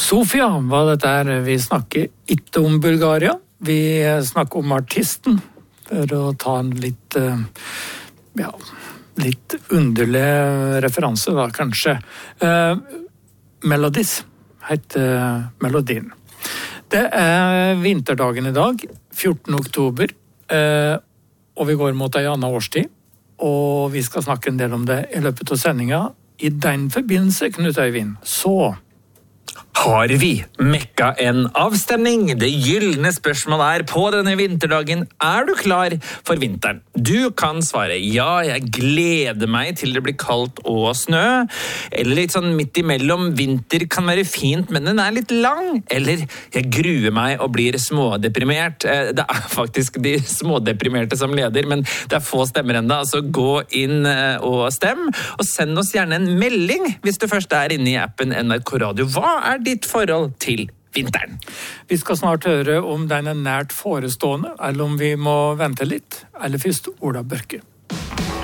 Sofia var dette her. Vi snakker ikke om Bulgaria. Vi snakker om artisten, for å ta en litt underlig referanse da, kanskje. Melodies heter melodien. Det vinterdagen i dag, 14. oktober, og vi går mot en annen årstid, og vi skal snakke en del om det i løpet av sendingen. I den forbindelse, Knut Øyvind, så har vi mekka en avstemning. Det gyllene spørsmålet på denne vinterdagen: er du klar for vinteren? Du kan svare ja, jeg gleder meg til det blir kaldt og snø. Eller litt sånn midt imellom, vinter kan være fint, men den er litt lang. Eller jeg gruer meg og blir smådeprimert. Det faktisk de smådeprimerte som leder, men det få stemmer enda. Så gå inn og stem, og send oss gjerne en melding hvis du først inne i appen NRK Radio. Hva ditt forhold til vinteren? Vi skal snart høre om den nært forestående, eller om vi må vente litt. Eller først Ola Børke.